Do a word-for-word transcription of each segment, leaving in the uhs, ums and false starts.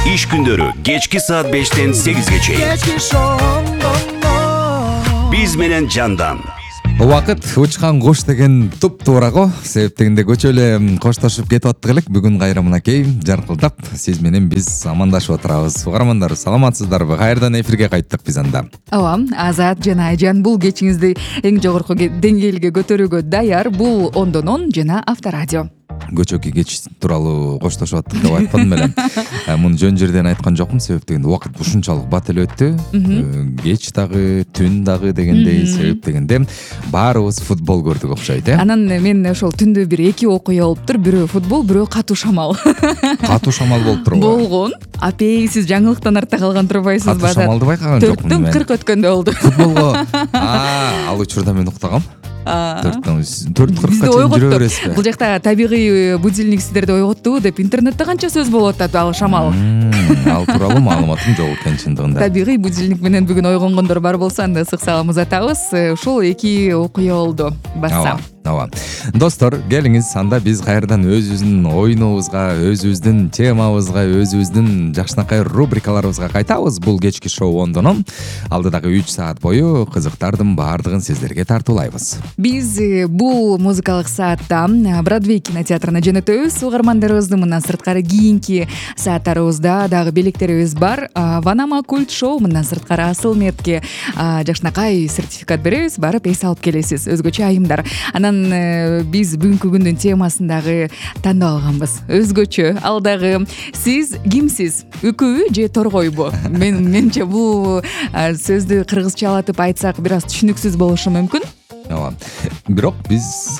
Iş günleri geçki saat beşten segizge çeyin. Biz menen Candan. Убакыт учкан кош деген туп-туура го. Себеп дегенде көчө эле коштошуп кетип аттык элек. Бүгүн кайра мынакей жаркылдап сиз менен биз амандашып отурабыз. Угармандар, саламатсыздарбы? Кайрадан эфирге кайттык биз анда. Ооба, Азат жана Айжан бул кечиңизди эң жогорку деңгээлге көтөрүүгө даяр. Бул Ондонон жана Авторадио. Көчөкү кеч тууралуу коштошуп аттык деп айтпадым эле. Муну жөн жерден айткан жокмун, себеп дегенде убакыт ушунчалык бат эле өттү. Кеч дагы, түн дагы дегендей, себеп дегенде баарыбыз футбол көрдүк окшойт, э? Анан мен ошол түндө бир эки окуя болуптур. Бирөө футбол, бирөө катуу шамал. Катуу шамал болуп турбу? Болгон. Апей, сиз жаңылыктан артта калган турбайсызбы? Катуу шамалды байкаган жокмун мен. төрттөн кырк өткөндө болду. Футболго. Аа, ал учурда мен уктагам. төрттөн төрт кыркка чейин жүрө бересизби? Бул жакта табигый будильник сиздерди ойготтубу деп интернетте канча сөз болуп атат ал шамал. Ал тууралуу маалыматым жок экен чындыгында. Табигый будильник менен бүгүн ойгонгондор бар болсо анда ысык салам узатабыз. Ушул эки окуя болду. Бассам. Ооба. Достор, келиңиз, анда биз кайрадан өзүбүздүн оюнубузга, өзүбүздүн темабызга, өзүбүздүн жакшынакай рубрикаларыбызга кайтабыз. Бул кечки шоу Ондонон. Алдыдагы үч саат бою кызыктардын баардыгын сиздерге тартуулайбыз. Биз бул музыкалык саатта Бродвей кинотеатрына жөнөтөбүз. Угармандарыбыздын мындан сырткары кийинки сааттарыбызда дагы белектерибиз бар. Ванама культ шоу мындан сырткары Асыл Медке жакшынакай сертификат беребиз. Барып эс алып келесиз. Өзгөчө айымдар. Анан биз бүгүнкү күндүн темасын дагы тандап алганбыз. Өзгөчө. Ал дагы сиз кимсиз? Үкүбү же торгойбу? Мен менче бул сөздү кыргызчалатып айтсак бир аз түшүнүксүз болушу мүмкүн. Ооба. Бирок биз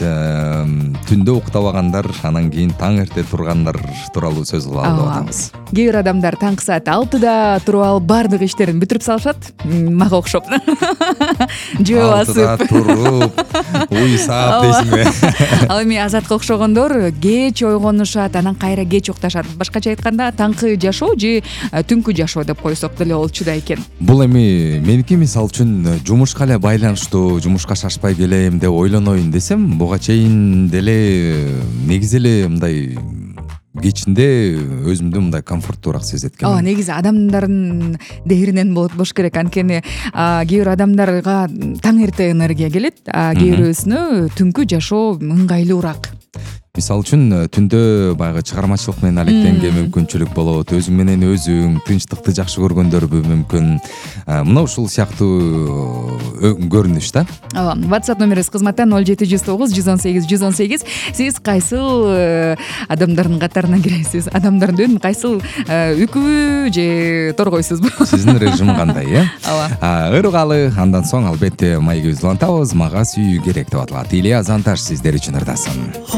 түндө уктабагандар, анан кийин таң эрте тургандар тууралуу сөз кылалы деп атабыз. Кээ бир адамдар таңкы саат алтыда туруп алып баардык иштерин бүтүрүп салышат. Мага окшоп. Жөө басып. Алтыда туруп, уйсап дейсиңби? Ал эми Азатка окшогондор кеч ойгонушат, анан кайра кеч укташат. Башкача айтканда таңкы жашоо же түнкү жашоо деп койсок деле болчу да экен. Бул эми меники мисалы үчүн жумушка эле байланыштуу, жумушка шашпай келем деп ойлоноюн десем, буга чейин деле негизи эле мындай кечинде өзүмдү мындай комфорттуураак сезет экенмин. Ооба, негизи адамдардын дээринен болот болуш керек. Анткени кээ бир адамдарга таң эрте энергия келет, а кээ бирөөсүнө түнкү жашоо ыңгайлуураак. Мисалы үчүн түндө баягы чыгармачылык менен алектенге мүмкүнчүлүк болот, өзүң менен өзүң тынчтыкты жакшы көргөндөрбү мүмкүн. Мына ушул сыяктуу көрүнүш да. Ооба, WhatsApp номерибиз кызматта ноль жети жүз тогуз жүз он сегиз жүз он сегиз. Сиз кайсыл адамдардын катарына киресиз? Адамдардын кайсыл үкүбү же торгойсузбу? Сиздин режим кандай, э? Ооба. Ыргалы, андан соң албетте маегибизди улантабыз. Мага сүйүү керек деп аталат. Илья Занташ сиздер үчүн ырдасын.